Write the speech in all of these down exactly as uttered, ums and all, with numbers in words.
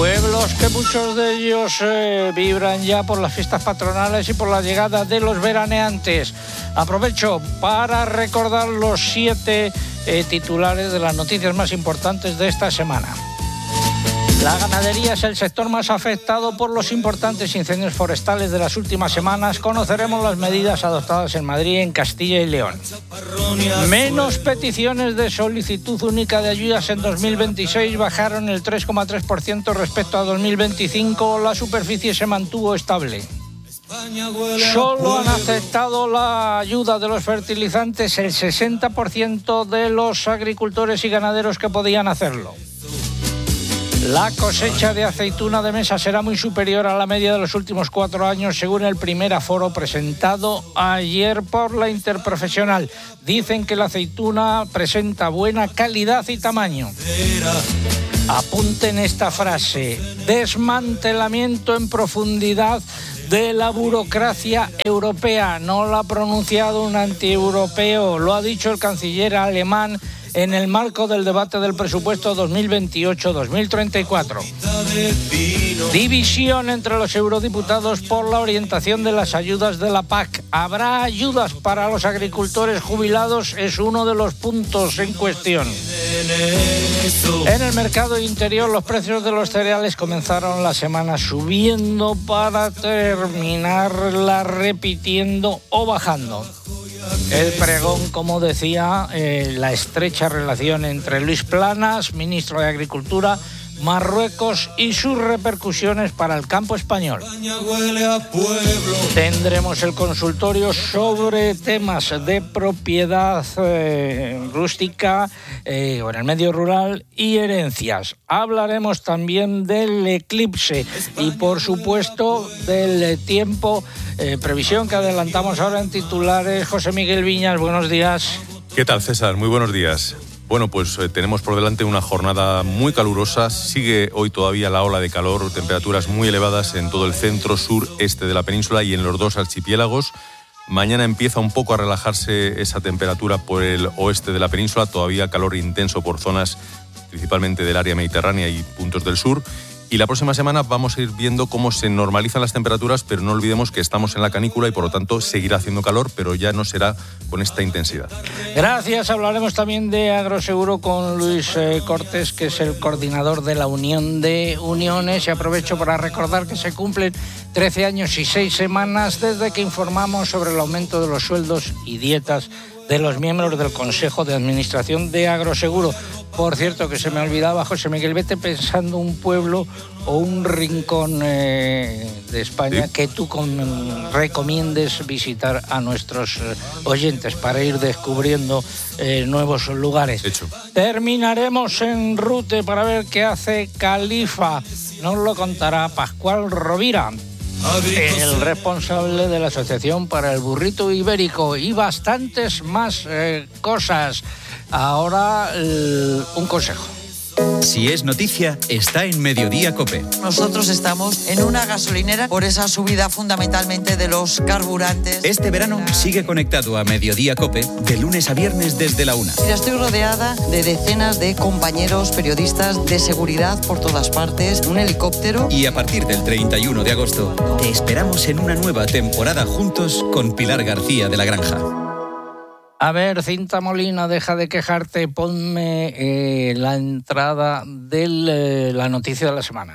Pueblos que muchos de ellos eh, vibran ya por las fiestas patronales y por la llegada de los veraneantes. Aprovecho para recordar los siete eh, titulares de las noticias más importantes de esta semana. La ganadería es el sector más afectado por los importantes incendios forestales de las últimas semanas. Conoceremos las medidas adoptadas en Madrid y en Castilla y León. Menos peticiones de solicitud única de ayudas en dos mil veintiséis, bajaron el tres coma tres por ciento respecto a dos mil veinticinco. La superficie se mantuvo estable. Solo han aceptado la ayuda de los fertilizantes el sesenta por ciento de los agricultores y ganaderos que podían hacerlo. La cosecha de aceituna de mesa será muy superior a la media de los últimos cuatro años, según el primer aforo presentado ayer por la Interprofesional. Dicen que la aceituna presenta buena calidad y tamaño. Apunten esta frase: desmantelamiento en profundidad de la burocracia europea. No lo ha pronunciado un antieuropeo, lo ha dicho el canciller alemán en el marco del debate del presupuesto dos mil veintiocho dos mil treinta y cuatro. División entre los eurodiputados por la orientación de las ayudas de la P A C. ¿Habrá ayudas para los agricultores jubilados? Es uno de los puntos en cuestión. En el mercado interior, los precios de los cereales comenzaron la semana subiendo para terminarla repitiendo o bajando. El pregón, como decía, eh, la estrecha relación entre Luis Planas, ministro de Agricultura, Marruecos y sus repercusiones para el campo español. Tendremos el consultorio sobre temas de propiedad eh, rústica eh, o en el medio rural y herencias. Hablaremos también del eclipse y, por supuesto, del tiempo, eh, previsión que adelantamos ahora en titulares. José Miguel Viñas, buenos días. ¿Qué tal, César? Muy buenos días. Bueno, pues eh, tenemos por delante una jornada muy calurosa. Sigue hoy todavía la ola de calor, temperaturas muy elevadas en todo el centro, sur, este de la península y en los dos archipiélagos. Mañana empieza un poco a relajarse esa temperatura por el oeste de la península, todavía calor intenso por zonas principalmente del área mediterránea y puntos del sur. Y la próxima semana vamos a ir viendo cómo se normalizan las temperaturas, pero no olvidemos que estamos en la canícula y por lo tanto seguirá haciendo calor, pero ya no será con esta intensidad. Gracias. Hablaremos también de Agroseguro con Luis eh, Cortés, que es el coordinador de la Unión de Uniones. Y aprovecho para recordar que se cumplen trece años y seis semanas desde que informamos sobre el aumento de los sueldos y dietas de los miembros del Consejo de Administración de Agroseguro. Por cierto, que se me olvidaba, José Miguel, vete pensando un pueblo o un rincón eh, de España ¿Sí? que tú con, recomiendes visitar a nuestros eh, oyentes para ir descubriendo eh, nuevos lugares. Hecho. Terminaremos en Rute para ver qué hace Califa. Nos lo contará Pascual Rovira, el responsable de la Asociación para el Burrito Ibérico, y bastantes más eh, cosas. Ahora, eh, un consejo. Si es noticia, está en Mediodía COPE. Nosotros estamos en una gasolinera por esa subida fundamentalmente de los carburantes. Este verano sigue conectado a Mediodía COPE de lunes a viernes desde la una. Ya estoy rodeada de decenas de compañeros periodistas de seguridad por todas partes, un helicóptero. Y a partir del treinta y uno de agosto te esperamos en una nueva temporada juntos con Pilar García de la Granja. A ver, Cinta Molina, deja de quejarte, ponme eh, la entrada de eh, la noticia de la semana.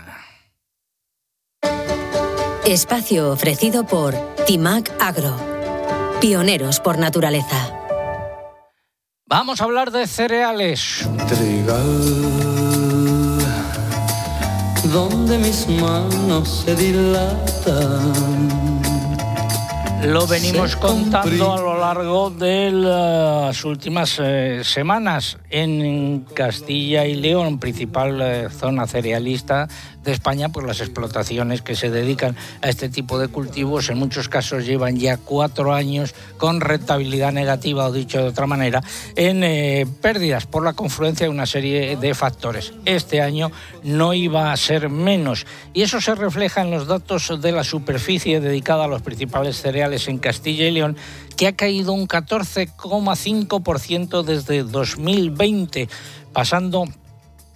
Espacio ofrecido por Timac Agro, pioneros por naturaleza. Vamos a hablar de cereales. Trigal, donde mis manos se dilatan. Lo venimos contando a lo largo de las últimas eh, semanas. En Castilla y León, principal eh, zona cerealista de España, pues las explotaciones que se dedican a este tipo de cultivos en muchos casos llevan ya cuatro años con rentabilidad negativa, o dicho de otra manera, en eh, pérdidas por la confluencia de una serie de factores. Este año no iba a ser menos, y eso se refleja en los datos de la superficie dedicada a los principales cereales en Castilla y León, que ha caído un catorce coma cinco por ciento desde dos mil veinte, pasando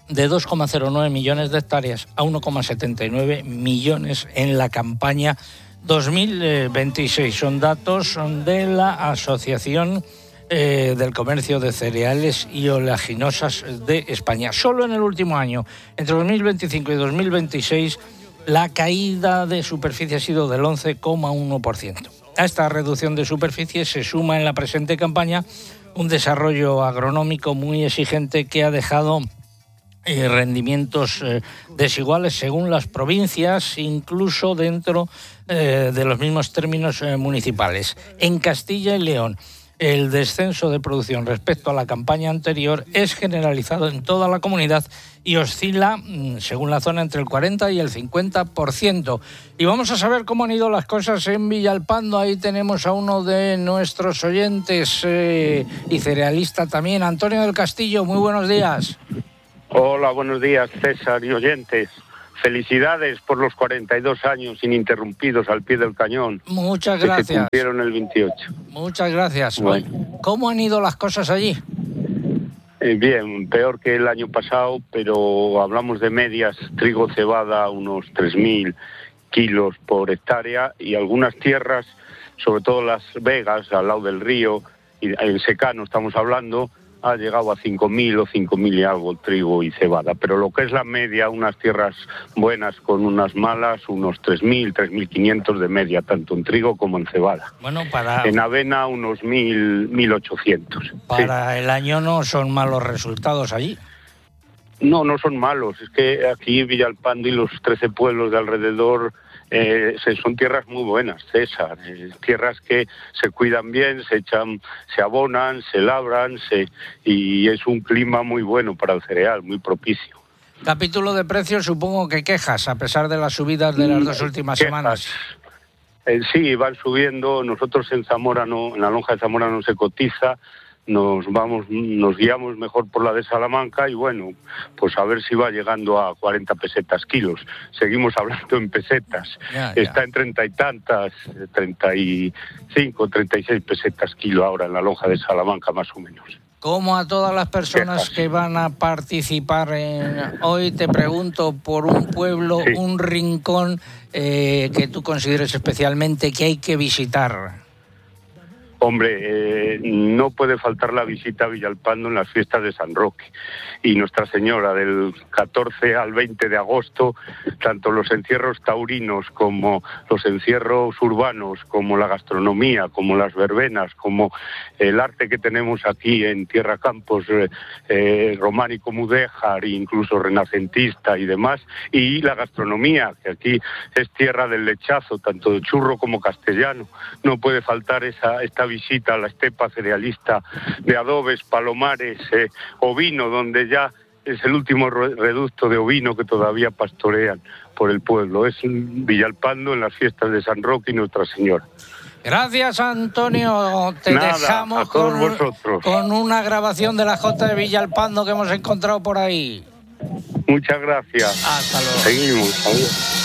de dos coma cero nueve millones de hectáreas a uno coma setenta y nueve millones en la campaña dos mil veintiséis. Son datos de la Asociación eh, del Comercio de Cereales y Oleaginosas de España. Solo en el último año, entre dos mil veinticinco y dos mil veintiséis, la caída de superficie ha sido del once coma uno por ciento. A esta reducción de superficie se suma en la presente campaña un desarrollo agronómico muy exigente que ha dejado eh, rendimientos eh, desiguales según las provincias, incluso dentro eh, de los mismos términos eh, municipales. En Castilla y León, el descenso de producción respecto a la campaña anterior es generalizado en toda la comunidad y oscila, según la zona, entre el cuarenta y el cincuenta por ciento. Y vamos a saber cómo han ido las cosas en Villalpando. Ahí tenemos a uno de nuestros oyentes eh, y cerealista también, Antonio del Castillo. Muy buenos días. Hola, buenos días, César y oyentes. Felicidades por los cuarenta y dos años ininterrumpidos al pie del cañón. Muchas gracias. Que se cumplieron el veintiocho. Muchas gracias. Bueno. ¿Cómo han ido las cosas allí? Eh, bien, peor que el año pasado, pero hablamos de medias, trigo, cebada, unos tres mil kilos por hectárea, y algunas tierras, sobre todo las Vegas, al lado del río, y en secano estamos hablando, ha llegado a cinco mil o cinco mil y algo trigo y cebada, pero lo que es la media, unas tierras buenas con unas malas, unos tres mil, tres mil quinientos de media, tanto en trigo como en cebada. Bueno, para... En avena unos mil, mil ochocientos. Para sí. El año no son malos resultados allí. No, no son malos, es que aquí Villalpando y los trece pueblos de alrededor eh, son tierras muy buenas, César, eh, tierras que se cuidan bien, se echan, se abonan, se labran, se, y es un clima muy bueno para el cereal, muy propicio. Capítulo de precios, supongo que quejas, a pesar de las subidas de las dos últimas quejas. semanas. Eh, sí, van subiendo, nosotros en Zamora, no, en la lonja de Zamora no se cotiza, nos vamos, nos guiamos mejor por la de Salamanca y bueno, pues a ver si va llegando a cuarenta pesetas kilos. Seguimos hablando en pesetas. Ya, ya. Está en treinta y tantas, treinta y cinco, treinta y seis pesetas kilo ahora en la lonja de Salamanca más o menos. Como a todas las personas que van a participar en hoy, te pregunto por un pueblo, sí. un rincón eh, que tú consideres especialmente que hay que visitar. Hombre, eh, no puede faltar la visita a Villalpando en las fiestas de San Roque y Nuestra Señora del catorce al veinte de agosto, tanto los encierros taurinos como los encierros urbanos, como la gastronomía, como las verbenas, como el arte que tenemos aquí en Tierra Campos, eh, eh, románico mudéjar, incluso renacentista y demás, y la gastronomía, que aquí es tierra del lechazo, tanto de churro como castellano. No puede faltar esa esta visita a la estepa cerealista de Adobes, Palomares, eh, ovino, donde ya es el último reducto de ovino que todavía pastorean por el pueblo. Es Villalpando en las fiestas de San Roque y Nuestra Señora. Gracias, Antonio. Te Nada, dejamos a todos con, vosotros. con una grabación de la Jota de Villalpando que hemos encontrado por ahí. Muchas gracias. Hasta luego. Seguimos. Adiós.